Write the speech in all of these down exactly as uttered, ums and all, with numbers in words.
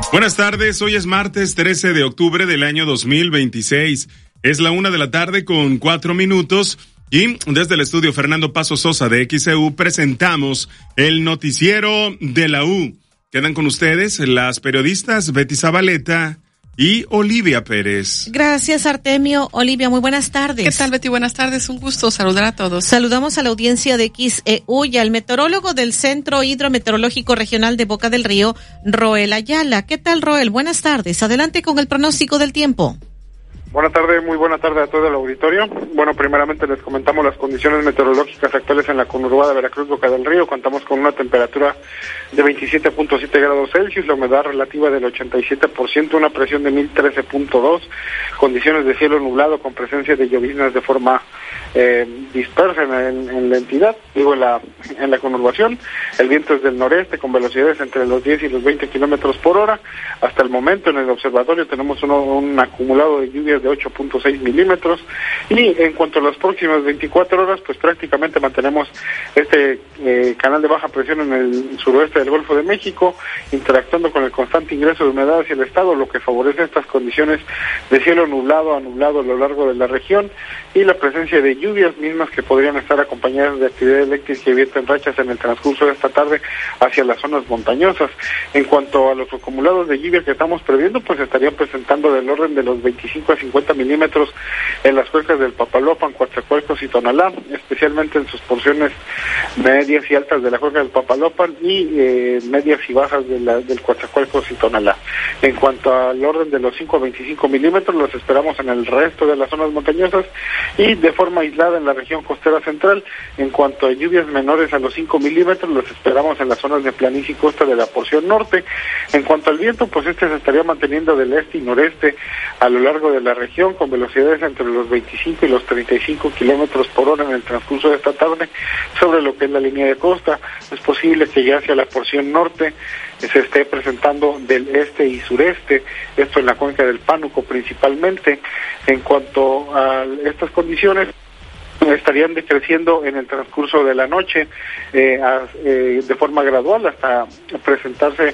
Buenas tardes, hoy es martes trece de octubre del año dos mil veintiséis. Es la una de la tarde con cuatro minutos y desde el estudio Fernando Paso Sosa de X E U presentamos el noticiero de la U. Quedan con ustedes las periodistas Betty Zabaleta y Olivia Pérez. Gracias, Artemio. Olivia, muy buenas tardes. ¿Qué tal, Betty? Buenas tardes. Un gusto saludar a todos. Saludamos a la audiencia de X E U y al meteorólogo del Centro Hidrometeorológico Regional de Boca del Río, Roel Ayala. ¿Qué tal, Roel? Buenas tardes. Adelante con el pronóstico del tiempo. Buenas tardes, muy buena tarde a todo el auditorio. Bueno, primeramente les comentamos las condiciones meteorológicas actuales en la conurbada Veracruz, Boca del Río. Contamos con una temperatura de veintisiete punto siete grados Celsius, la humedad relativa del ochenta y siete por ciento, una presión de mil trece punto dos, condiciones de cielo nublado con presencia de lloviznas de forma eh, dispersa en, en, en la entidad, digo en la, en la conurbación. El viento es del noreste con velocidades entre los diez y los veinte kilómetros por hora. Hasta el momento en el observatorio tenemos uno, un acumulado de lluvias de ocho punto seis milímetros y en cuanto a las próximas veinticuatro horas, pues prácticamente mantenemos este eh, canal de baja presión en el suroeste del Golfo de México, interactuando con el constante ingreso de humedad hacia el estado, lo que favorece estas condiciones de cielo nublado a nublado a lo largo de la región y la presencia de lluvias mismas que podrían estar acompañadas de actividad eléctrica y viento en rachas en el transcurso de esta tarde hacia las zonas montañosas. En cuanto a los acumulados de lluvia que estamos previendo, pues estarían presentando del orden de los veinticinco a cincuenta milímetros en las cuencas del Papaloapan, Coatzacoalcos y Tonalá, especialmente en sus porciones medias y altas de la cuenca del Papaloapan y eh, medias y bajas de la, del Coatzacoalcos y Tonalá. En cuanto al orden de los cinco a veinticinco milímetros, los esperamos en el resto de las zonas montañosas y de forma aislada en la región costera central. En cuanto a lluvias menores a los cinco milímetros, los esperamos en las zonas de planicie y costa de la porción norte. En cuanto al viento, pues este se estaría manteniendo del este y noreste a lo largo de la región con velocidades entre los veinticinco y los treinta y cinco kilómetros por hora en el transcurso de esta tarde sobre lo que es la línea de costa. Es posible que ya hacia la porción norte se esté presentando del este y sureste, esto en la cuenca del Pánuco principalmente. En cuanto a estas condiciones, estarían decreciendo en el transcurso de la noche eh, a, eh, de forma gradual hasta presentarse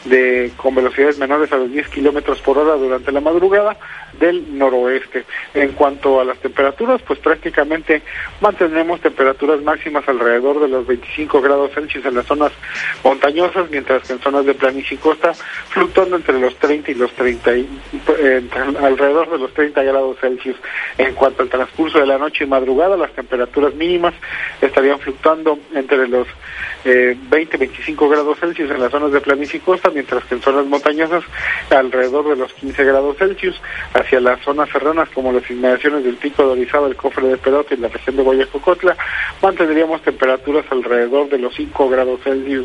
de con velocidades menores a los diez kilómetros por hora durante la madrugada del noroeste. En cuanto a las temperaturas, pues prácticamente mantendremos temperaturas máximas alrededor de los veinticinco grados Celsius en las zonas montañosas, mientras que en zonas de planicie y costa fluctuando entre los treinta y los treinta y, eh, alrededor de los treinta grados Celsius. En cuanto al transcurso de la noche y madrugada, las temperaturas mínimas estarían fluctuando entre los eh, veinte a veinticinco grados Celsius en las zonas de planicie y costa, mientras que en zonas montañosas alrededor de los quince grados Celsius. Hacia las zonas serranas como las inmediaciones del Pico de Orizaba, el Cofre de Perote y la región de Guayacocotla, mantendríamos temperaturas alrededor de los cinco grados Celsius.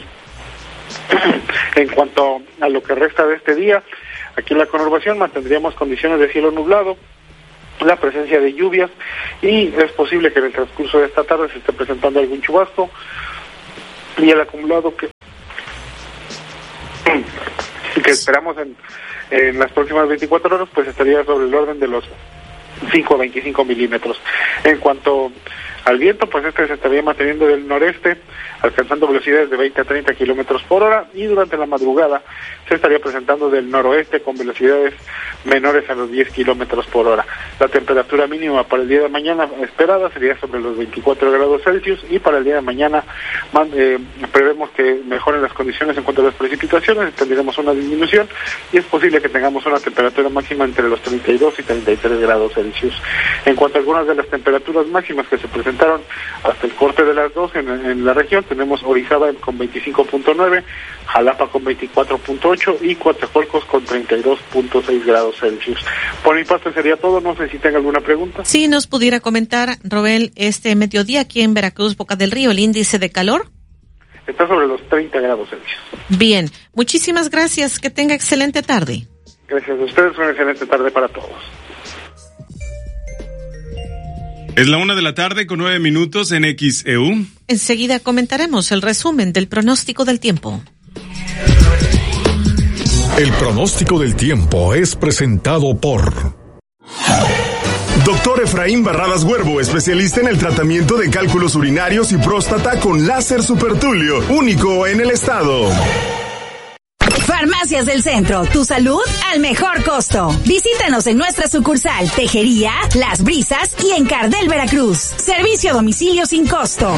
En cuanto a lo que resta de este día, aquí en la conurbación mantendríamos condiciones de cielo nublado, la presencia de lluvias y es posible que en el transcurso de esta tarde se esté presentando algún chubasco y el acumulado que, que esperamos en, en las próximas veinticuatro horas pues estaría sobre el orden de los cinco a veinticinco milímetros. En cuanto al viento, pues este se estaría manteniendo del noreste, alcanzando velocidades de veinte a treinta kilómetros por hora y durante la madrugada se estaría presentando del noroeste con velocidades menores a los diez kilómetros por hora. La temperatura mínima para el día de mañana esperada sería sobre los veinticuatro grados Celsius y para el día de mañana eh, prevemos que mejoren las condiciones en cuanto a las precipitaciones, tendremos una disminución y es posible que tengamos una temperatura máxima entre los treinta y dos y treinta y tres grados Celsius. En cuanto a algunas de las temperaturas máximas que se presentaron hasta el corte de las dos en, en la región, tenemos Orizaba con veinticinco punto nueve, Jalapa con veinticuatro punto ocho y Coatzacoalcos con treinta y dos punto seis grados Celsius. Por mi parte sería todo, no sé si tenga alguna pregunta. Sí, nos pudiera comentar, Roel, este mediodía aquí en Veracruz, Boca del Río, el índice de calor. Está sobre los treinta grados Celsius. Bien, muchísimas gracias, que tenga excelente tarde. Gracias a ustedes, una excelente tarde para todos. Es la una de la tarde con nueve minutos en X E U. Enseguida comentaremos el resumen del pronóstico del tiempo. El pronóstico del tiempo es presentado por Doctor Efraín Barradas Huervo, especialista en el tratamiento de cálculos urinarios y próstata con láser supertulio, único en el estado. Farmacias del Centro, tu salud al mejor costo. Visítanos en nuestra sucursal Tejería, Las Brisas y en Cardel, Veracruz. Servicio a domicilio sin costo.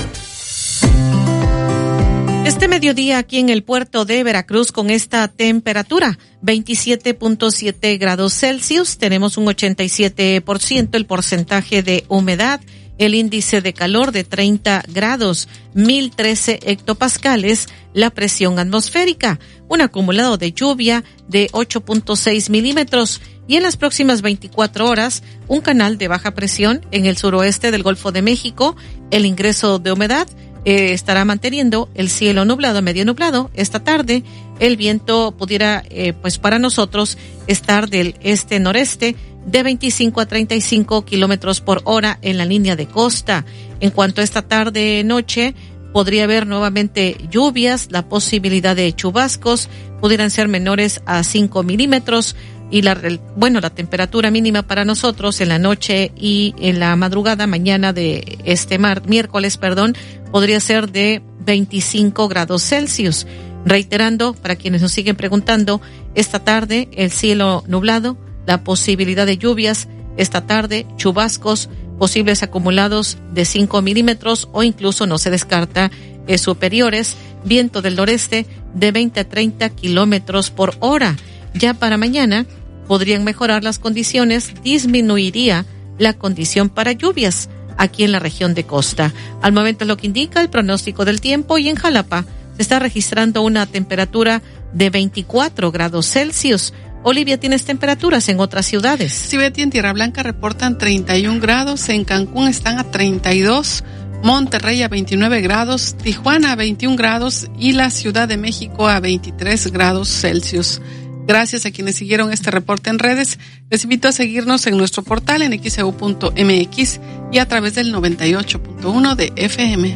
Este mediodía aquí en el puerto de Veracruz con esta temperatura, veintisiete punto siete grados Celsius, tenemos un ochenta y siete por ciento el porcentaje de humedad, el índice de calor de treinta grados, mil trece hectopascales, la presión atmosférica, un acumulado de lluvia de ocho punto seis milímetros y en las próximas veinticuatro horas un canal de baja presión en el suroeste del Golfo de México, el ingreso de humedad Eh, estará manteniendo el cielo nublado, medio nublado. Esta tarde el viento pudiera, eh, pues para nosotros, estar del este-noreste de veinticinco a treinta y cinco kilómetros por hora en la línea de costa. En cuanto a esta tarde-noche, podría haber nuevamente lluvias, la posibilidad de chubascos, pudieran ser menores a cinco milímetros. Y la, bueno, la temperatura mínima para nosotros en la noche y en la madrugada mañana de este mar, miércoles, perdón, podría ser de veinticinco grados Celsius. Reiterando, para quienes nos siguen preguntando, esta tarde el cielo nublado, la posibilidad de lluvias, esta tarde chubascos, posibles acumulados de cinco milímetros o incluso no se descarta eh, superiores, viento del noreste de veinte a treinta kilómetros por hora. Ya para mañana podrían mejorar las condiciones, disminuiría la condición para lluvias aquí en la región de costa. Al momento es lo que indica el pronóstico del tiempo y en Jalapa se está registrando una temperatura de veinticuatro grados Celsius. Olivia, ¿tienes temperaturas en otras ciudades? Sí, Betty, en Tierra Blanca reportan treinta y un grados, en Cancún están a treinta y dos, Monterrey a veintinueve grados, Tijuana a veintiún grados y la Ciudad de México a veintitrés grados Celsius. Gracias a quienes siguieron este reporte en redes. Les invito a seguirnos en nuestro portal en x e u punto m x y a través del noventa y ocho punto uno de F M.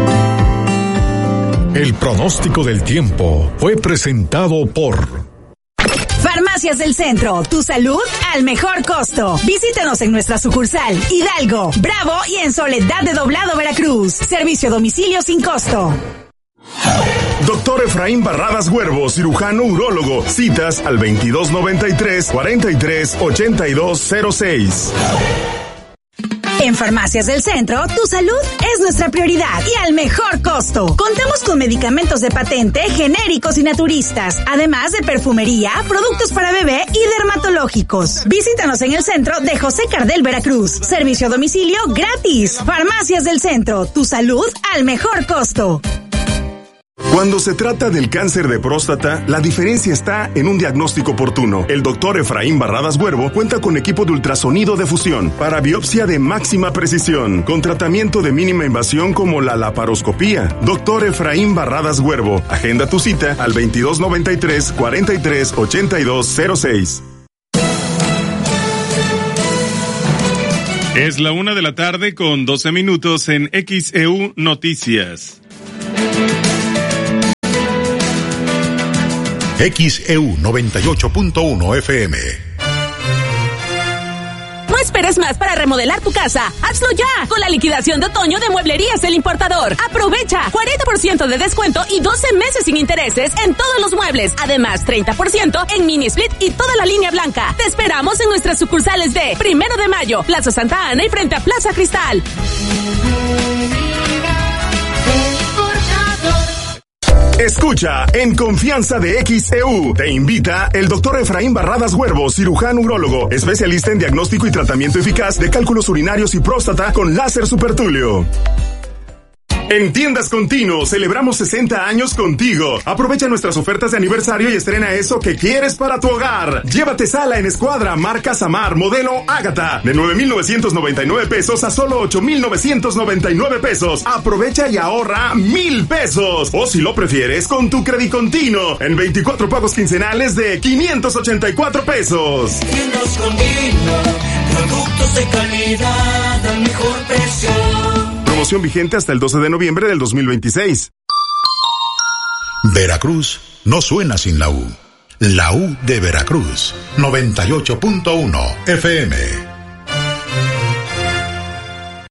El pronóstico del tiempo fue presentado por Farmacias del Centro, tu salud al mejor costo. Visítanos en nuestra sucursal Hidalgo, Bravo y en Soledad de Doblado, Veracruz. Servicio a domicilio sin costo. Doctor Efraín Barradas Huervo, cirujano urólogo. Citas al veintidós noventa y tres, cuarenta y tres, ochenta y dos cero seis. En Farmacias del Centro, tu salud es nuestra prioridad y al mejor costo. Contamos con medicamentos de patente, genéricos y naturistas, además de perfumería, productos para bebé y dermatológicos. Visítanos en el centro de José Cardel, Veracruz. Servicio a domicilio gratis. Farmacias del Centro, tu salud al mejor costo. Cuando se trata del cáncer de próstata, la diferencia está en un diagnóstico oportuno. El doctor Efraín Barradas Huervo cuenta con equipo de ultrasonido de fusión para biopsia de máxima precisión, con tratamiento de mínima invasión como la laparoscopía. Doctor Efraín Barradas Huervo, agenda tu cita al veintidós noventa y tres, cuarenta y tres, ochenta y dos cero seis. Es la una de la tarde con doce minutos en X E U Noticias. X E U noventa y ocho punto uno F M. No esperes más para remodelar tu casa. ¡Hazlo ya! Con la liquidación de otoño de Mueblerías El Importador. Aprovecha cuarenta por ciento de descuento y doce meses sin intereses en todos los muebles. Además, treinta por ciento en mini split y toda la línea blanca. Te esperamos en nuestras sucursales de Primero de Mayo, Plaza Santa Ana y frente a Plaza Cristal. Escucha en confianza de X E U. Te invita el doctor Efraín Barradas Huervo, cirujano urólogo, especialista en diagnóstico y tratamiento eficaz de cálculos urinarios y próstata con láser supertulio. En Tiendas Continuo celebramos sesenta años contigo. Aprovecha nuestras ofertas de aniversario y estrena eso que quieres para tu hogar. Llévate sala en escuadra marca Samar modelo Ágata de nueve mil novecientos noventa y nueve pesos a solo ocho mil novecientos noventa y nueve pesos. Aprovecha y ahorra mil pesos. O si lo prefieres, con tu Credit Continuo en veinticuatro pagos quincenales de quinientos ochenta y cuatro pesos. Tiendas Continuo, productos de calidad al mejor precio. Promoción vigente hasta el doce de noviembre del dos mil veintiséis. Veracruz no suena sin la U. La U de Veracruz, noventa y ocho punto uno F M.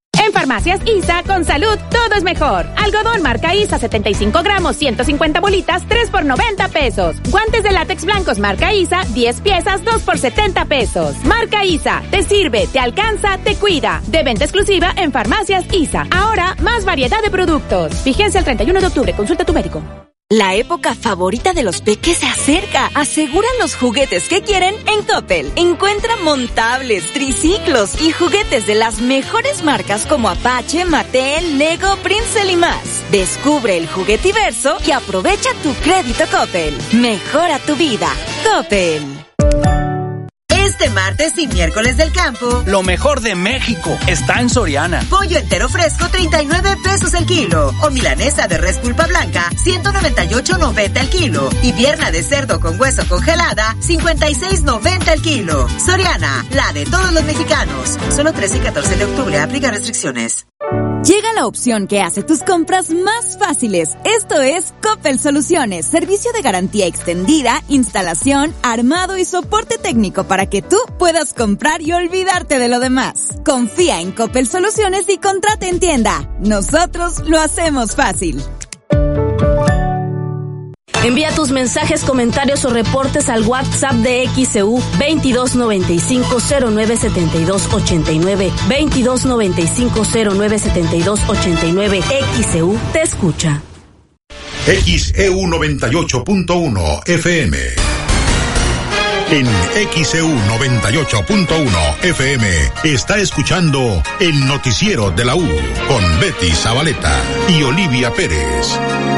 Farmacias ISA, con salud todo es mejor. Algodón marca ISA setenta y cinco gramos, ciento cincuenta bolitas, tres por noventa pesos. Guantes de látex blancos marca ISA, diez piezas, dos por setenta pesos. Marca ISA, te sirve, te alcanza, te cuida. De venta exclusiva en Farmacias ISA. Ahora, más variedad de productos. Vigencia el treinta y uno de octubre. Consulta a tu médico. La época favorita de los peques se acerca. Aseguran los juguetes que quieren en Coppel. Encuentra montables, triciclos y juguetes de las mejores marcas como Apache, Mattel, Lego, Princeton y más. Descubre el juguetiverso y aprovecha tu crédito Coppel. Mejora tu vida. Coppel. Este martes y miércoles del campo, lo mejor de México está en Soriana. Pollo entero fresco, treinta y nueve pesos el kilo. O milanesa de res pulpa blanca, ciento noventa y ocho noventa el kilo. Y pierna de cerdo con hueso congelada, cincuenta y seis noventa el kilo. Soriana, la de todos los mexicanos. Solo trece y catorce de octubre, aplica restricciones. Llega la opción que hace tus compras más fáciles. Esto es Coppel Soluciones, servicio de garantía extendida, instalación, armado y soporte técnico para que tú puedas comprar y olvidarte de lo demás. Confía en Coppel Soluciones y contrata en tienda. Nosotros lo hacemos fácil. Envía tus mensajes, comentarios o reportes al WhatsApp de X E U veintidós noventa y cinco cero nueve setenta y dos ochenta y nueve, veintidós noventa y cinco cero nueve setenta y dos ochenta y nueve. X E U te escucha. X E U noventa y ocho punto uno F M. En X E U noventa y ocho punto uno F M está escuchando el noticiero de la U con Betty Zabaleta y Olivia Pérez.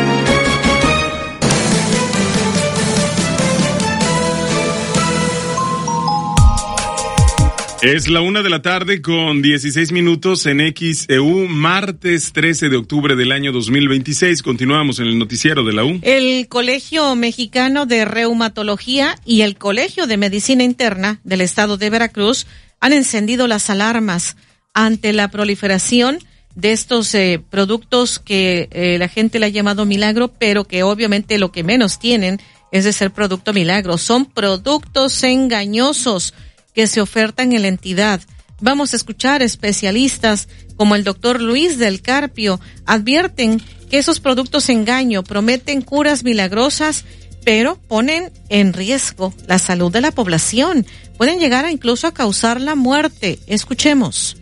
Es la una de la tarde con dieciséis minutos en X E U, martes trece de octubre del año dos mil veintiséis. Continuamos en el noticiero de la U. El Colegio Mexicano de Reumatología y el Colegio de Medicina Interna del Estado de Veracruz han encendido las alarmas ante la proliferación de estos eh, productos que eh, la gente le ha llamado milagro, pero que obviamente lo que menos tienen es de ser producto milagro. Son productos engañosos que se ofertan en la entidad. Vamos a escuchar especialistas como el doctor Luis del Carpio. Advierten que esos productos engaño prometen curas milagrosas, pero ponen en riesgo la salud de la población. Pueden llegar a incluso a causar la muerte. Escuchemos.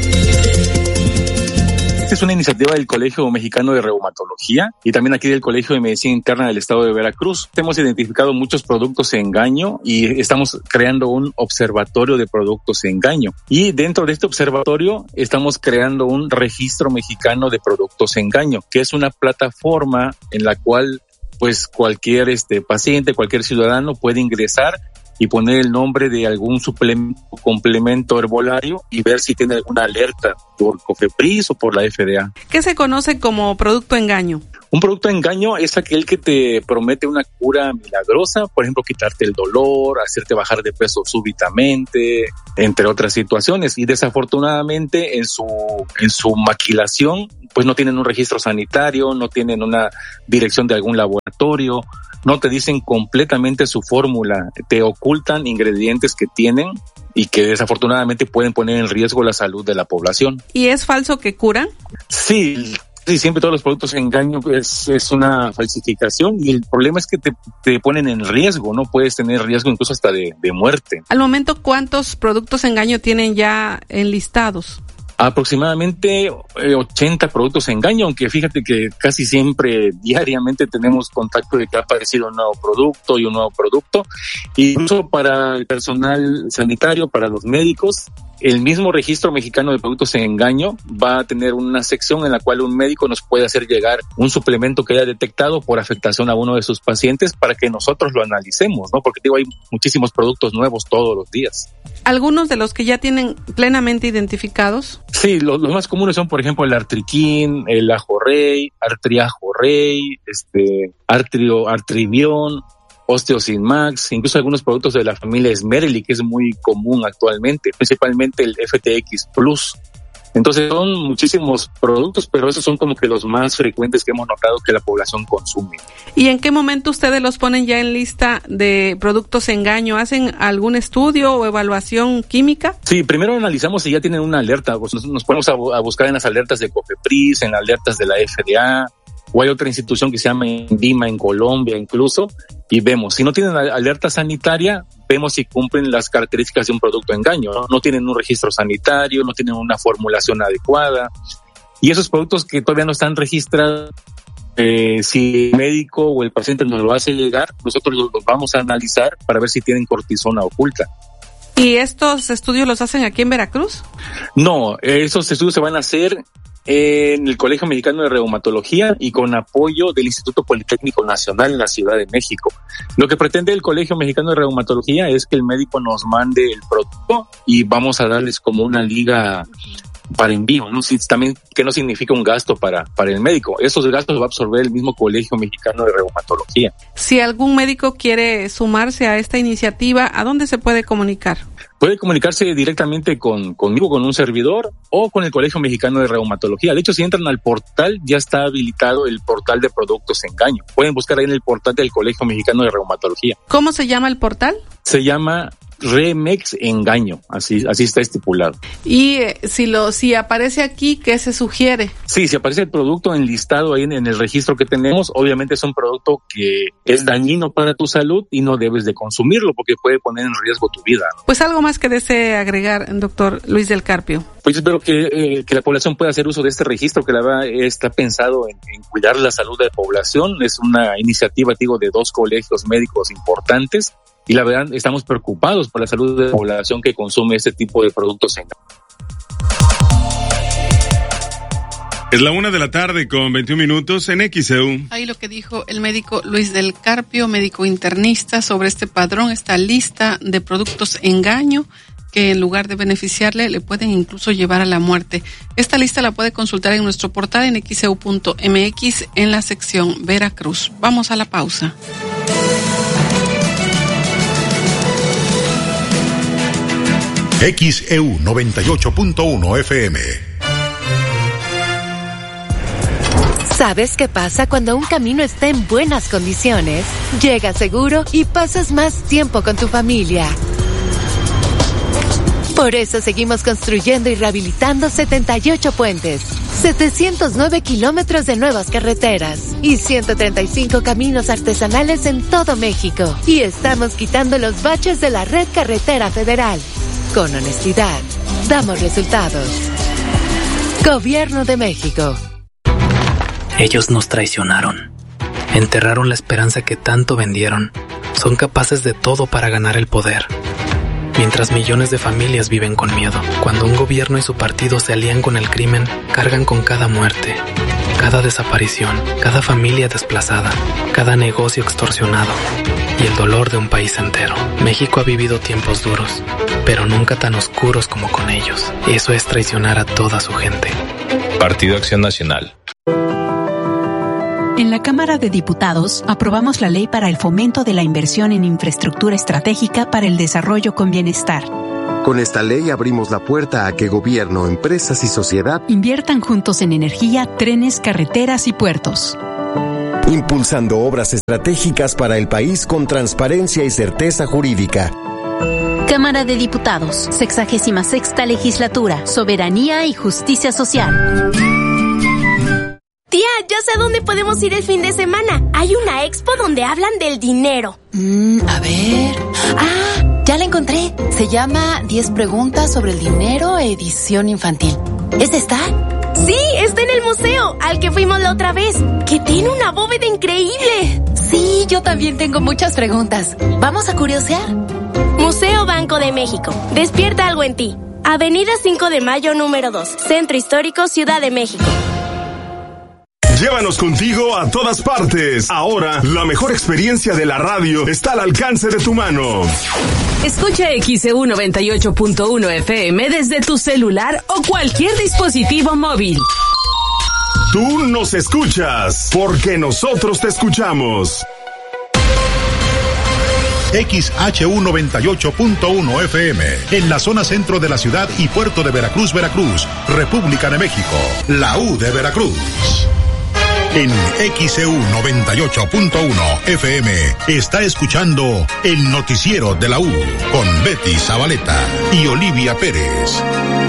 Esta es una iniciativa del Colegio Mexicano de Reumatología y también aquí del Colegio de Medicina Interna del Estado de Veracruz. Hemos identificado muchos productos engaño y estamos creando un observatorio de productos engaño. Y dentro de este observatorio estamos creando un registro mexicano de productos engaño, que es una plataforma en la cual pues cualquier este paciente, cualquier ciudadano puede ingresar y poner el nombre de algún suplemento, complemento herbolario y ver si tiene alguna alerta por COFEPRIS o por la F D A. ¿Qué se conoce como producto engaño? Un producto engaño es aquel que te promete una cura milagrosa, por ejemplo, quitarte el dolor, hacerte bajar de peso súbitamente, entre otras situaciones. Y desafortunadamente en su, en su maquilación, pues no tienen un registro sanitario, no tienen una dirección de algún laboratorio, no te dicen completamente su fórmula, te ocultan ingredientes que tienen y que desafortunadamente pueden poner en riesgo la salud de la población. ¿Y es falso que curan? Sí, sí, siempre todos los productos engaño es, es una falsificación y el problema es que te, te ponen en riesgo, ¿no? Puedes tener riesgo incluso hasta de, de muerte. Al momento, ¿cuántos productos engaño tienen ya enlistados? Aproximadamente eh, ochenta productos engaño, aunque fíjate que casi siempre diariamente tenemos contacto de que ha aparecido un nuevo producto y un nuevo producto. Incluso para el personal sanitario, para los médicos, el mismo registro mexicano de productos en engaño va a tener una sección en la cual un médico nos puede hacer llegar un suplemento que haya detectado por afectación a uno de sus pacientes para que nosotros lo analicemos, ¿no? Porque digo, hay muchísimos productos nuevos todos los días. ¿Algunos de los que ya tienen plenamente identificados? Sí, los, los más comunes son, por ejemplo, el Artriquín, el Ajorrey, Artriajorrey, este, Artrio, Artribión, Osteosin Max, incluso algunos productos de la familia Esmerili, que es muy común actualmente, principalmente el F T X Plus. Entonces son muchísimos productos, pero esos son como que los más frecuentes que hemos notado que la población consume. ¿Y en qué momento ustedes los ponen ya en lista de productos engaño? ¿Hacen algún estudio o evaluación química? Sí, primero analizamos si ya tienen una alerta. Pues nos, nos ponemos a, a buscar en las alertas de COFEPRIS, en las alertas de la F D A, o hay otra institución que se llama INVIMA en Colombia incluso, y vemos, si no tienen alerta sanitaria, vemos si cumplen las características de un producto engaño, ¿no? No tienen un registro sanitario, no tienen una formulación adecuada, y esos productos que todavía no están registrados, eh, si el médico o el paciente nos lo hace llegar, nosotros los vamos a analizar para ver si tienen cortisona oculta. ¿Y estos estudios los hacen aquí en Veracruz? No, esos estudios se van a hacer en el Colegio Mexicano de Reumatología y con apoyo del Instituto Politécnico Nacional en la Ciudad de México. Lo que pretende el Colegio Mexicano de Reumatología es que el médico nos mande el producto y vamos a darles como una liga para envío, ¿no? Sí, también que no significa un gasto para, para el médico. Esos gastos los va a absorber el mismo Colegio Mexicano de Reumatología. Si algún médico quiere sumarse a esta iniciativa, ¿a dónde se puede comunicar? Puede comunicarse directamente con conmigo, con un servidor, o con el Colegio Mexicano de Reumatología. De hecho, si entran al portal, ya está habilitado el portal de productos engaño. Pueden buscar ahí en el portal del Colegio Mexicano de Reumatología. ¿Cómo se llama el portal? Se llama Remex Engaño, así así está estipulado. Y eh, si lo si aparece aquí, ¿qué se sugiere? Sí, si aparece el producto enlistado ahí en, en el registro que tenemos, obviamente es un producto que es dañino para tu salud y no debes de consumirlo porque puede poner en riesgo tu vida, ¿no? Pues algo más que desee agregar, doctor Luis del Carpio. Pues yo espero que, eh, que la población pueda hacer uso de este registro que la verdad está pensado en, en cuidar la salud de la población. Es una iniciativa, digo, de dos colegios médicos importantes. Y la verdad, estamos preocupados por la salud de la población que consume este tipo de productos. Es la una de la tarde con veintiún minutos en X E U. Ahí lo que dijo el médico Luis del Carpio, médico internista, sobre este padrón, esta lista de productos engaño que en lugar de beneficiarle le pueden incluso llevar a la muerte. Esta lista la puede consultar en nuestro portal en x e u punto m x en la sección Veracruz. Vamos a la pausa. X E U noventa y ocho punto uno F M. ¿Sabes qué pasa cuando un camino está en buenas condiciones? Llega seguro y pasas más tiempo con tu familia. Por eso seguimos construyendo y rehabilitando setenta y ocho puentes, setecientos nueve kilómetros de nuevas carreteras y ciento treinta y cinco caminos artesanales en todo México. Y estamos quitando los baches de la red carretera federal. Con honestidad, damos resultados. Gobierno de México. Ellos nos traicionaron. Enterraron la esperanza que tanto vendieron. Son capaces de todo para ganar el poder. Mientras millones de familias viven con miedo. Cuando un gobierno y su partido se alían con el crimen, cargan con cada muerte, cada desaparición, cada familia desplazada, cada negocio extorsionado y el dolor de un país entero. México ha vivido tiempos duros, pero nunca tan oscuros como con ellos. Eso es traicionar a toda su gente. Partido Acción Nacional. En la Cámara de Diputados aprobamos la ley para el fomento de la inversión en infraestructura estratégica para el desarrollo con bienestar. Con esta ley abrimos la puerta a que gobierno, empresas y sociedad inviertan juntos en energía, trenes, carreteras y puertos. Impulsando obras estratégicas para el país con transparencia y certeza jurídica. Cámara de Diputados, sexagésima sexta legislatura, soberanía y justicia social. Tía, ya sé dónde podemos ir el fin de semana. Hay una expo donde hablan del dinero. Mm, a ver... ¡Ah! Ya la encontré. Se llama diez preguntas sobre el dinero, edición infantil. ¿Es esta? Sí, está en el museo, al que fuimos la otra vez, que tiene una bóveda increíble. Sí, yo también tengo muchas preguntas. ¿Vamos a curiosear? Museo Banco de México. Despierta algo en ti. Avenida cinco de Mayo, número dos. Centro Histórico, Ciudad de México. Llévanos contigo a todas partes. Ahora, la mejor experiencia de la radio está al alcance de tu mano. Escucha X E U noventa y ocho punto uno F M desde tu celular o cualquier dispositivo móvil. Tú nos escuchas, porque nosotros te escuchamos. X H U noventa y ocho punto uno F M, en la zona centro de la ciudad y puerto de Veracruz, Veracruz, República de México, la U de Veracruz. En X E U noventa y ocho punto uno F M está escuchando el noticiero de la U con Betty Zabaleta y Olivia Pérez.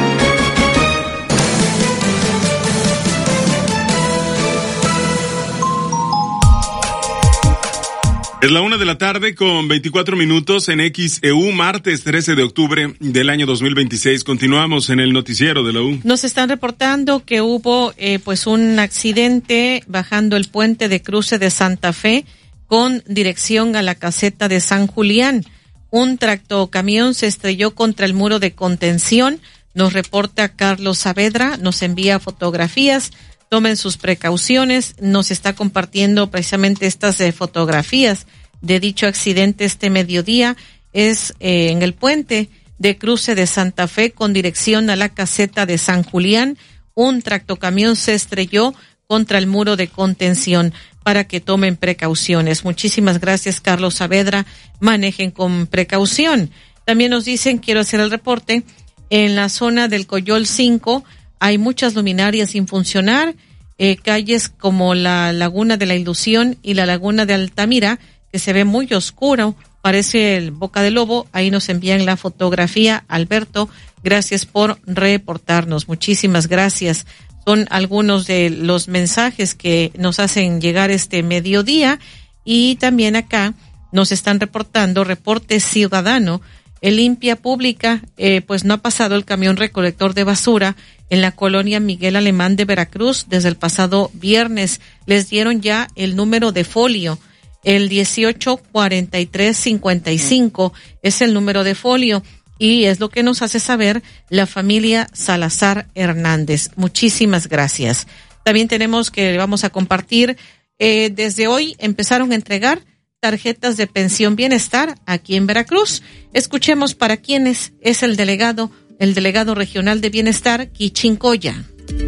Es la una de la tarde con veinticuatro minutos en X E U, martes trece de octubre del año dos mil veintiséis. Continuamos en el noticiero de la U. Nos están reportando que hubo eh, pues un accidente bajando el puente de cruce de Santa Fe con dirección a la caseta de San Julián. Un tractocamión se estrelló contra el muro de contención. Nos reporta Carlos Saavedra, nos envía fotografías. Tomen sus precauciones. Nos está compartiendo precisamente estas eh, fotografías de dicho accidente este mediodía. Es eh, en el puente de cruce de Santa Fe con dirección a la caseta de San Julián. Un tractocamión se estrelló contra el muro de contención, para que tomen precauciones. Muchísimas gracias, Carlos Saavedra. Manejen con precaución. También nos dicen, quiero hacer el reporte, en la zona del Coyol cinco hay muchas luminarias sin funcionar, eh, calles como la Laguna de la Ilusión y la Laguna de Altamira, que se ve muy oscuro, parece el Boca de Lobo. Ahí nos envían la fotografía. Alberto, gracias por reportarnos. Muchísimas gracias. Son algunos de los mensajes que nos hacen llegar este mediodía. Y también acá nos están reportando, reporte ciudadano, el limpia pública, eh, pues no ha pasado el camión recolector de basura en la colonia Miguel Alemán de Veracruz desde el pasado viernes. Les dieron ya el número de folio. El dieciocho cuarenta y tres cincuenta y cinco es el número de folio y es lo que nos hace saber la familia Salazar Hernández. Muchísimas gracias. También tenemos que vamos a compartir, eh, desde hoy empezaron a entregar tarjetas de pensión bienestar aquí en Veracruz. Escuchemos para quiénes es el delegado, el delegado regional de bienestar, Kichin Coya.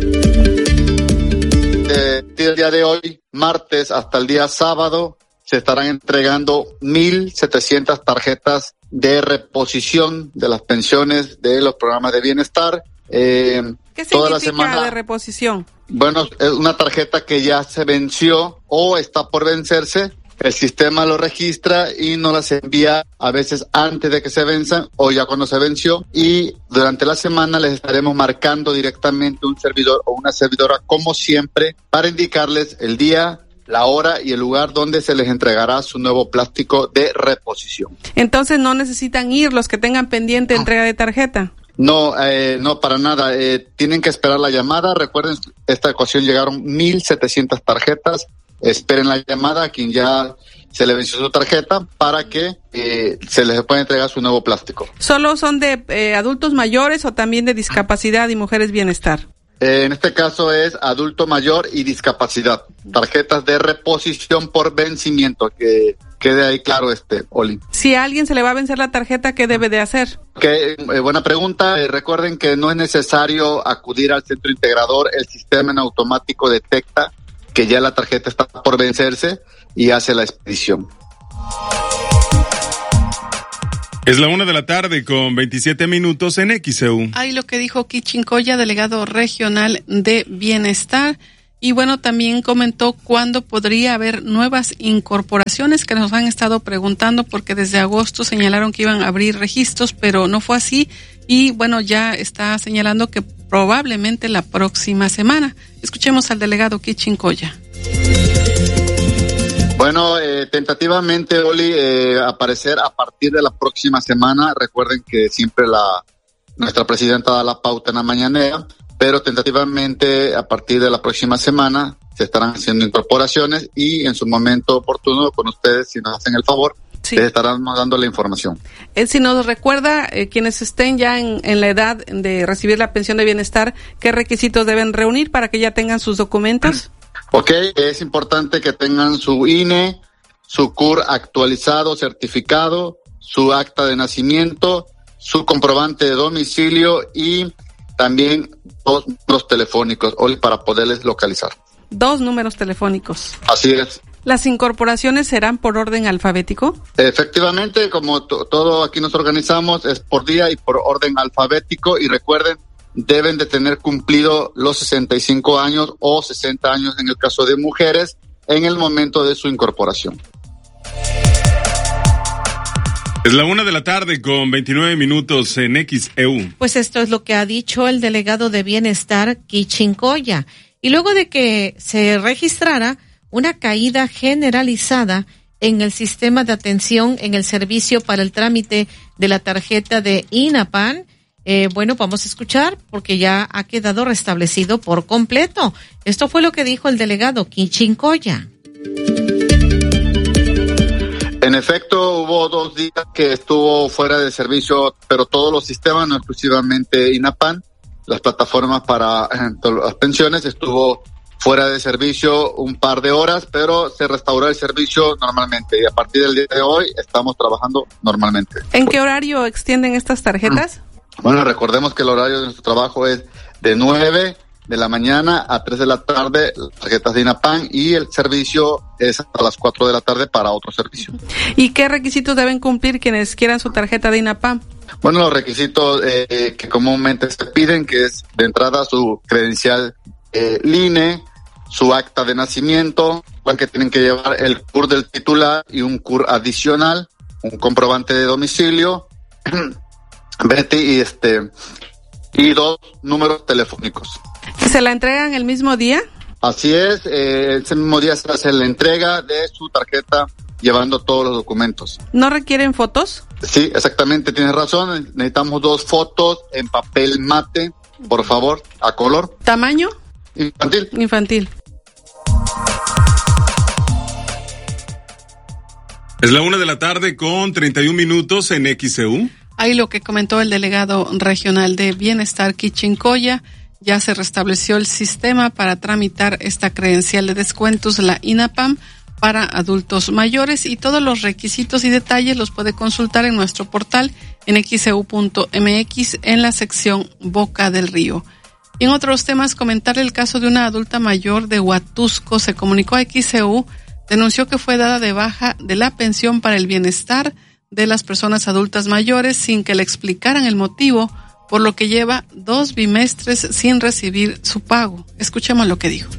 Eh, el día de hoy, martes, hasta el día sábado, se estarán entregando mil setecientas tarjetas de reposición de las pensiones de los programas de bienestar. Eh, ¿Qué toda significa la semana, de reposición? Bueno, es una tarjeta que ya se venció o está por vencerse. El sistema lo registra y nos las envía a veces antes de que se venzan o ya cuando se venció, y durante la semana les estaremos marcando directamente un servidor o una servidora, como siempre, para indicarles el día, la hora y el lugar donde se les entregará su nuevo plástico de reposición. Entonces no necesitan ir los que tengan pendiente entrega de tarjeta. No, eh, no para nada. Eh, tienen que esperar la llamada. Recuerden, esta ocasión llegaron mil setecientas tarjetas. Esperen la llamada a quien ya se le venció su tarjeta para que eh, se les pueda entregar su nuevo plástico. ¿Solo son de eh, adultos mayores o también de discapacidad y mujeres bienestar? Eh, en este caso es adulto mayor y discapacidad. Tarjetas de reposición por vencimiento, que quede ahí claro, este, Oli. Si a alguien se le va a vencer la tarjeta, ¿qué debe de hacer? Okay, eh, buena pregunta. Eh, recuerden que no es necesario acudir al centro integrador. El sistema en automático detecta que ya la tarjeta está por vencerse y hace la expedición. Es la una de la tarde con veintisiete minutos en X E U. Ahí lo que dijo Kichin Coya, delegado regional de bienestar. Y bueno, también comentó cuándo podría haber nuevas incorporaciones, que nos han estado preguntando, porque desde agosto señalaron que iban a abrir registros, pero no fue así. Y bueno, ya está señalando que probablemente la próxima semana. Escuchemos al delegado Kichin Coya. Bueno, eh, tentativamente, Oli, eh, aparecer a partir de la próxima semana. Recuerden que siempre la nuestra presidenta da la pauta en la mañanera, pero tentativamente a partir de la próxima semana se estarán haciendo incorporaciones y en su momento oportuno con ustedes, si nos hacen el favor, sí, les estarán dando la información. Eh, si nos recuerda, eh, quienes estén ya en, en la edad de recibir la pensión de bienestar, ¿qué requisitos deben reunir para que ya tengan sus documentos? Ok, es importante que tengan su I N E, su C U R actualizado, certificado, su acta de nacimiento, su comprobante de domicilio y también dos números telefónicos, Oli, para poderles localizar. Dos números telefónicos. Así es. ¿Las incorporaciones serán por orden alfabético? Efectivamente, como to- todo aquí nos organizamos, es por día y por orden alfabético, y recuerden, deben de tener cumplido los sesenta y cinco años o sesenta años en el caso de mujeres en el momento de su incorporación. Es la una de la tarde con veintinueve minutos en X E U. Pues esto es lo que ha dicho el delegado de Bienestar, Quichincoya. Y luego de que se registrara una caída generalizada en el sistema de atención en el servicio para el trámite de la tarjeta de INAPAN, eh, bueno, vamos a escuchar porque ya ha quedado restablecido por completo. Esto fue lo que dijo el delegado Quichincoya. En efecto, hubo dos días que estuvo fuera de servicio, pero todos los sistemas, no exclusivamente INAPAN, las plataformas para eh, las pensiones, estuvo fuera de servicio un par de horas, pero se restauró el servicio normalmente y a partir del día de hoy estamos trabajando normalmente. ¿En qué horario extienden estas tarjetas? Bueno, recordemos que el horario de nuestro trabajo es de nueve de la mañana a tres de la tarde, las tarjetas de INAPAN, y el servicio es hasta las cuatro de la tarde para otro servicio. ¿Y qué requisitos deben cumplir quienes quieran su tarjeta de INAPAN? Bueno, los requisitos eh, que comúnmente se piden, que es de entrada su credencial eh, L I N E, su acta de nacimiento, igual que tienen que llevar el C U R del titular y un C U R adicional, un comprobante de domicilio, Betty, y este y dos números telefónicos. ¿Y se la entregan el mismo día? Así es, eh, ese mismo día se hace la entrega de su tarjeta llevando todos los documentos. ¿No requieren fotos? Sí, exactamente, tienes razón. Necesitamos dos fotos en papel mate, por favor, a color. ¿Tamaño? Infantil. Infantil. Es la una de la tarde con treinta y un minutos en X E U. Ahí lo que comentó el delegado regional de Bienestar, Quichincoya, ya se restableció el sistema para tramitar esta credencial de descuentos, la INAPAM, para adultos mayores, y todos los requisitos y detalles los puede consultar en nuestro portal en x e u punto m x en la sección Boca del Río. Y en otros temas, comentar el caso de una adulta mayor de Huatusco. Se comunicó a X E U, denunció que fue dada de baja de la pensión para el bienestar de las personas adultas mayores sin que le explicaran el motivo, por lo que lleva dos bimestres sin recibir su pago. Escuchemos lo que dijo.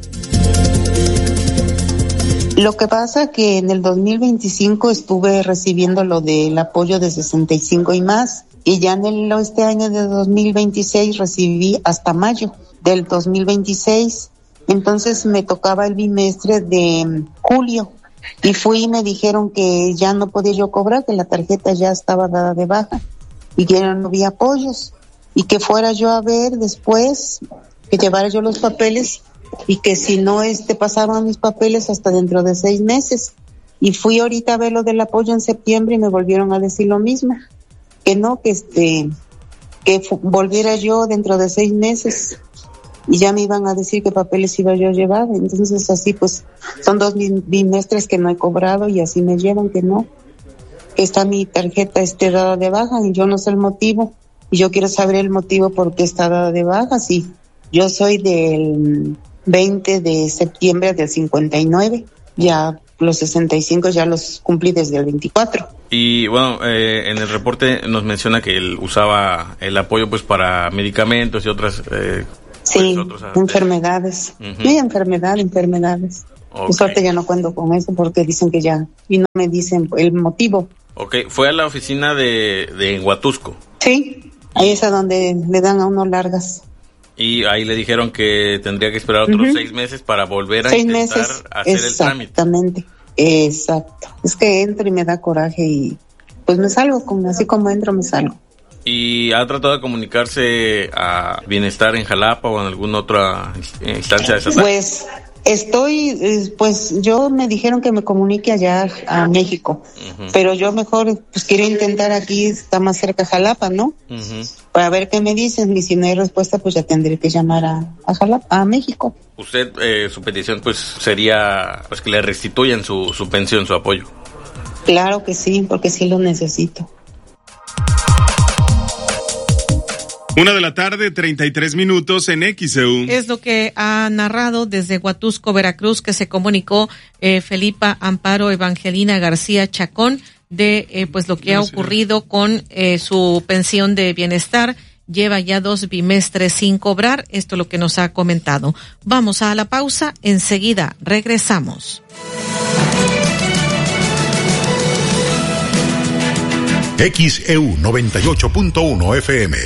Lo que pasa que en el dos mil veinticinco estuve recibiendo lo del apoyo de sesenta y cinco y más, y ya en el, este año de dos mil veintiséis recibí hasta mayo del dos mil veintiséis. Entonces me tocaba el bimestre de julio y fui y me dijeron que ya no podía yo cobrar, que la tarjeta ya estaba dada de baja y que no había apoyos, y que fuera yo a ver después, que llevara yo los papeles, y que si no este pasaban mis papeles hasta dentro de seis meses. Y fui ahorita a ver lo del apoyo en septiembre y me volvieron a decir lo mismo, que no, que este que fu- volviera yo dentro de seis meses, y ya me iban a decir qué papeles iba yo a llevar. Entonces así pues son dos bimestres que no he cobrado, y así me llevan que no, que está mi tarjeta este dada de baja y yo no sé el motivo, y yo quiero saber el motivo por qué está dada de baja. Sí, yo soy del veinte de septiembre del cincuenta y nueve, ya los sesenta y cinco ya los cumplí desde el veinticuatro. Y bueno, eh, en el reporte nos menciona que él usaba el apoyo pues para medicamentos y otras eh, sí, pues, otros, enfermedades. Uh-huh. Sí, enfermedad, enfermedades. Okay. Por suerte ya no cuento con eso porque dicen que ya, y no me dicen el motivo. Ok, fue a la oficina de, de Huatusco. Sí, ahí es a donde le dan a uno largas. Y ahí le dijeron que tendría que esperar otros Uh-huh. seis meses para volver a Seis intentar meses, hacer el trámite. exactamente, exacto. Es que entro y me da coraje y pues me salgo, con, así como entro me salgo. ¿Y ha tratado de comunicarse a Bienestar en Jalapa o en alguna otra instancia de esa parte? Pues estoy, pues yo me dijeron que me comunique allá a México, uh-huh. pero yo mejor pues quiero intentar aquí, está más cerca Jalapa, ¿no? Uh-huh. Para ver qué me dicen, y si no hay respuesta pues ya tendré que llamar a, a Jalapa, a México. Usted, eh, su petición pues sería pues que le restituyan su, su pensión, su apoyo. Claro que sí, porque sí lo necesito. Una de la tarde, treinta y tres minutos en X E U. Es lo que ha narrado desde Huatusco, Veracruz, que se comunicó eh, Felipa Amparo Evangelina García Chacón de eh, pues lo que Gracias. ha ocurrido con eh, su pensión de bienestar. Lleva ya dos bimestres sin cobrar. Esto es lo que nos ha comentado. Vamos a la pausa. Enseguida regresamos. X E U noventa y ocho punto uno F M.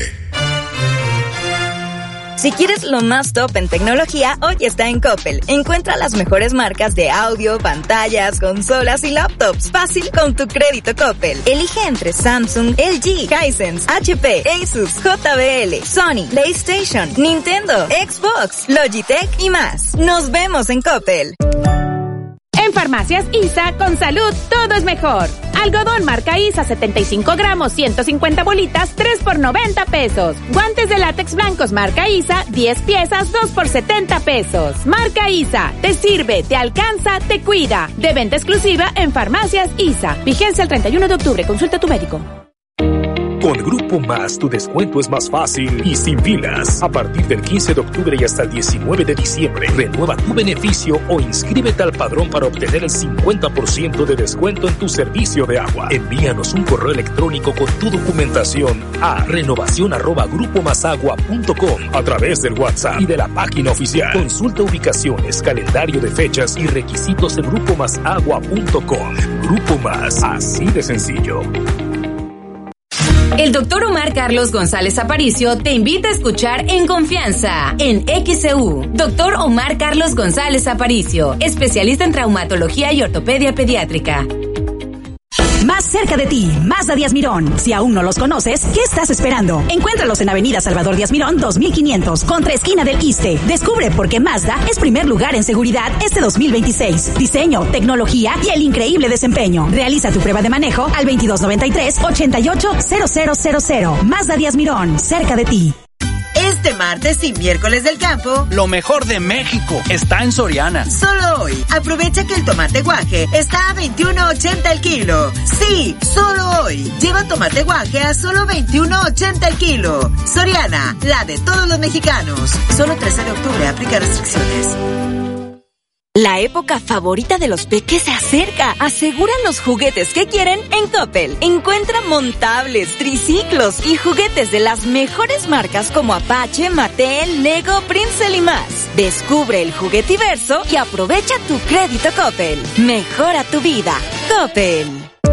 Si quieres lo más top en tecnología, hoy está en Coppel. Encuentra las mejores marcas de audio, pantallas, consolas y laptops. Fácil con tu crédito Coppel. Elige entre Samsung, L G, Hisense, H P, Asus, J B L, Sony, PlayStation, Nintendo, Xbox, Logitech y más. Nos vemos en Coppel. En Farmacias I S A, con salud, todo es mejor. Algodón marca I S A, setenta y cinco gramos, ciento cincuenta bolitas, tres por noventa pesos. Guantes de látex blancos marca I S A, diez piezas, dos por setenta pesos. Marca I S A, te sirve, te alcanza, te cuida. De venta exclusiva en Farmacias I S A. Vigencia el treinta y uno de octubre, consulta a tu médico. Con Grupo Más, tu descuento es más fácil y sin filas. A partir del quince de octubre y hasta el diecinueve de diciembre, renueva tu beneficio o inscríbete al padrón para obtener el cincuenta por ciento de descuento en tu servicio de agua. Envíanos un correo electrónico con tu documentación a renovación arroba grupo más agua punto com a través del WhatsApp y de la página oficial. Consulta ubicaciones, calendario de fechas y requisitos en grupo más agua punto com. Grupo Más, así de sencillo. El doctor Omar Carlos González Aparicio te invita a escuchar En Confianza, en X E U. Doctor Omar Carlos González Aparicio, especialista en traumatología y ortopedia pediátrica. Más cerca de ti, Mazda Díaz Mirón. Si aún no los conoces, ¿qué estás esperando? Encuéntralos en Avenida Salvador Díaz Mirón dos mil quinientos, contra esquina del Iste. Descubre por qué Mazda es primer lugar en seguridad este dos mil veintiséis. Diseño, tecnología y el increíble desempeño. Realiza tu prueba de manejo al veintidós noventa y tres, ochenta y ocho, cero cero cero cero. Mazda Díaz Mirón, cerca de ti. Este martes y miércoles del campo, lo mejor de México está en Soriana. Solo hoy, aprovecha que el tomate guaje está a veintiuno ochenta el kilo. Sí, solo hoy. Lleva tomate guaje a solo veintiuno ochenta el kilo. Soriana, la de todos los mexicanos. Solo trece de octubre, aplica restricciones. La época favorita de los peques se acerca. Aseguran los juguetes que quieren en Coppel. Encuentra montables, triciclos y juguetes de las mejores marcas como Apache, Mattel, Lego, Princeton y más. Descubre el juguetiverso y aprovecha tu crédito Coppel. Mejora tu vida. Coppel.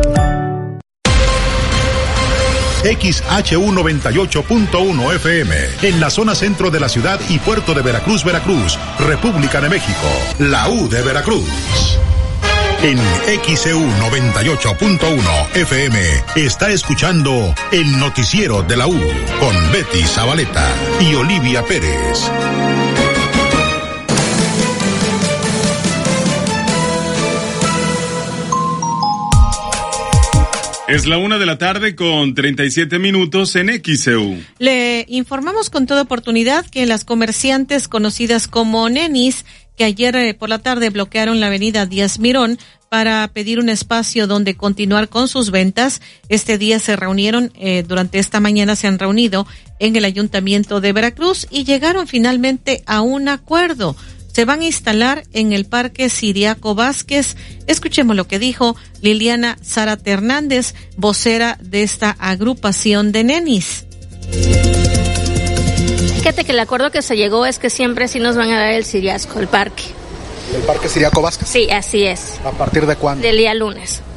X H U noventa y ocho punto uno F M, en la zona centro de la ciudad y puerto de Veracruz, Veracruz, República de México, la U de Veracruz. En X E U noventa y ocho punto uno F M está escuchando el noticiero de la U con Betty Zabaleta y Olivia Pérez. Es la una de la tarde con treinta y siete minutos en X E U. Le informamos con toda oportunidad que las comerciantes conocidas como nenis, que ayer por la tarde bloquearon la avenida Díaz Mirón para pedir un espacio donde continuar con sus ventas, este día se reunieron, eh, durante esta mañana se han reunido en el Ayuntamiento de Veracruz y llegaron finalmente a un acuerdo. Se van a instalar en el Parque Siriaco Vázquez. Escuchemos lo que dijo Liliana Zárate Hernández, vocera de esta agrupación de nenis. Fíjate que el acuerdo que se llegó es que siempre sí nos van a dar el Siriasco, el parque. ¿El Parque Siriaco Vázquez? Sí, así es. ¿A partir de cuándo? Del día lunes.